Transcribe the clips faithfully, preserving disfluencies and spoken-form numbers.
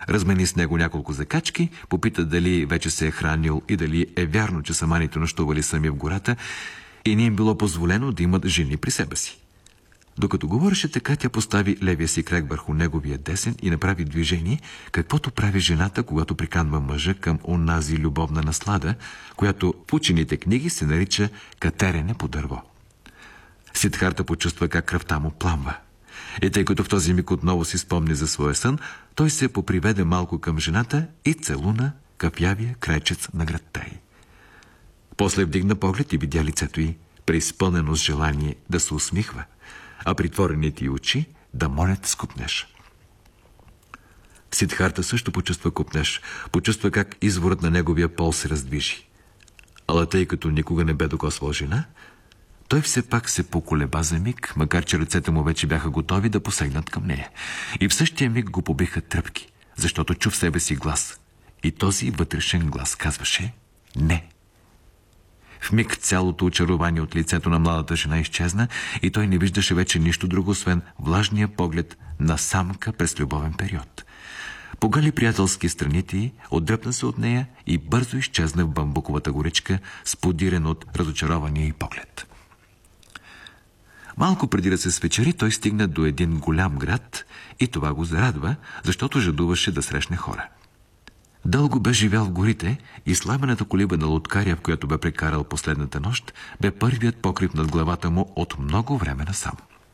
Размени с него няколко закачки, попита дали вече се е хранил и дали е вярно, че саманите нощували сами в гората и не им било позволено да имат жени при себе си. Докато говореше така, тя постави левия си крак върху неговия десен и направи движение, каквото прави жената, когато приканва мъжа към онази любовна наслада, която в учените книги се нарича катерене по дърво. Сидхарта почувства как кръвта му пламва. И тъй като в този миг отново си спомни за своя сън, той се поприведе малко към жената и целуна кафявия крайчец на гръдта й. После вдигна поглед и видя лицето й, преизпълнено с желание да се усмихва, а притворените й очи да молят с купнеж. Сидхарта също почувства купнеж, почувства как изворът на неговия пол се раздвижи. Ала тъй като никога не бе докосвал жена, той все пак се поколеба за миг, макар че ръцете му вече бяха готови да посегнат към нея. И в същия миг го побиха тръпки, защото чу в себе си глас. И този вътрешен глас казваше «Не». В миг цялото очарование от лицето на младата жена изчезна и той не виждаше вече нищо друго, освен влажния поглед на самка през любовен период. Погали приятелски страните й, отдръпна се от нея и бързо изчезна в бамбуковата горичка, сподирен от разочарования й поглед. Малко преди да се свечери, той стигна до един голям град и това го зарадва, защото жадуваше да срещне хора. Дълго бе живял в горите и сламената колиба на лодкаря, в която бе прекарал последната нощ, бе първият покрив над главата му от много време насам.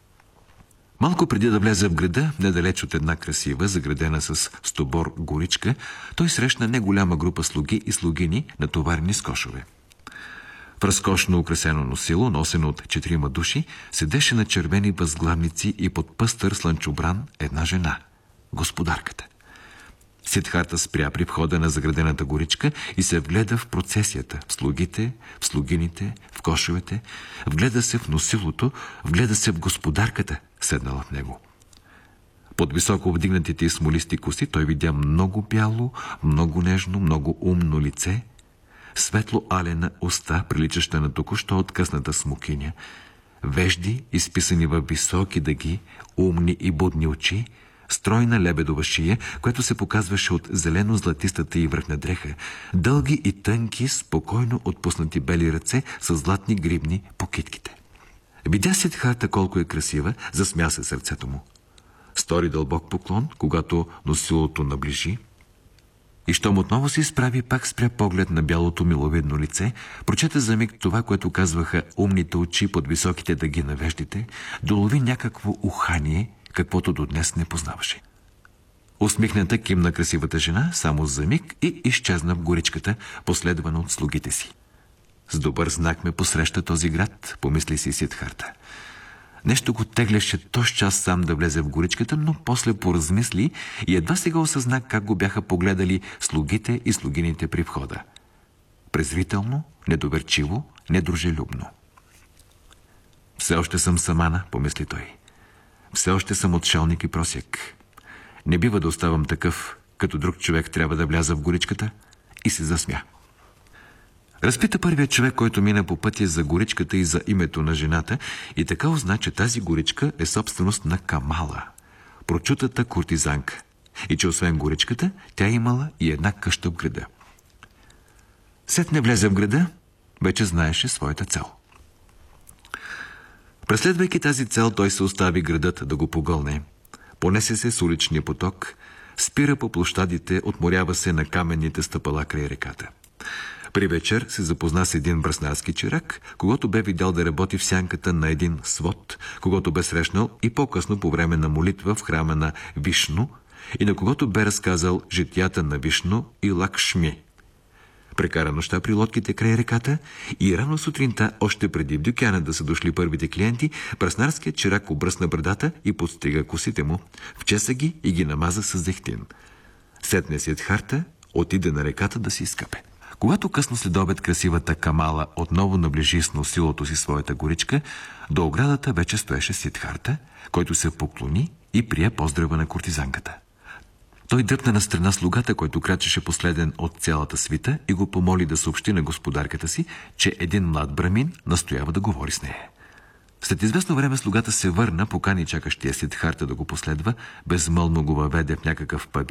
Малко преди да влезе в града, недалеч от една красива, заградена с стобор горичка, той срещна неголяма група слуги и слугини, натоварени с кошове. В разкошно украсено носило, носено от четирима души, седеше на червени възглавници и под пъстър слънчобран една жена – господарката. Сидхарта спря при входа на заградената горичка и се вгледа в процесията, в слугите, в слугините, в кошовете, вгледа се в носилото, вгледа се в господарката, седнала в него. Под високо вдигнатите и смолисти коси той видя много бяло, много нежно, много умно лице, светло алена уста, приличаща на току-що откъсната смокиня, вежди, изписани във високи дъги, умни и будни очи, стройна лебедова шия, която се показваше от зелено-златистата и връхна дреха, дълги и тънки, спокойно отпуснати бели ръце с златни грибни по китките. Видя Сидхарта колко е красива, засмя се сърцето му. Стори дълбок поклон, когато носилото наближи, и щом отново се изправи, пак спря поглед на бялото миловидно лице, прочета за миг това, което казваха умните очи под високите дъги на веждите, долови някакво ухание, каквото до днес не познаваше. Усмихната кимна красивата жена само за миг и изчезна в горичката, последвана от слугите си. С добър знак ме посреща този град, помисли си Сидхарта. Нещо го тегляше тоз час сам да влезе в горичката, но после поразмисли и едва сега осъзна как го бяха погледали слугите и слугините при входа. Презрително, недоверчиво, недружелюбно. Все още съм самана, помисли той. Все още съм отшелник и просяк. Не бива да оставам такъв, като друг човек трябва да вляза в горичката, и се засмя. Разпита първият човек, който мина по пътя за горичката и за името на жената, и така узна, че тази горичка е собственост на Камала, прочутата куртизанка, и че освен горичката, тя имала и една къща в града. Сетне влезе в града, вече знаеше своята цел. Преследвайки тази цел, той се остави градът да го погълне. Понесе се с уличния поток, спира по площадите, отморява се на каменните стъпала край реката. При вечер се запозна с един браснарски чирак, когато бе видял да работи в сянката на един свод, когато бе срещнал и по-късно по време на молитва в храма на Вишну и на когото бе разказал житията на Вишну и Лакшми. Прекара нощта при лодките край реката и рано сутринта, още преди в дюкяна да са дошли първите клиенти, браснарският чирак обръсна брадата и подстрига косите му, вчеса ги и ги намаза с зехтин. Сетне Сидхарта отиде на реката да си изкъпе. Когато късно след обед красивата Камала отново наближи с носилото си своята горичка, до оградата вече стоеше Сидхарта, който се поклони и прие поздрава на куртизанката. Той дръпна на страна слугата, който крачеше последен от цялата свита, и го помоли да съобщи на господарката си, че един млад брамин настоява да говори с нея. След известно време слугата се върна, покани чакащия Сидхарта да го последва, безмълвно го въведе в някакъв павилион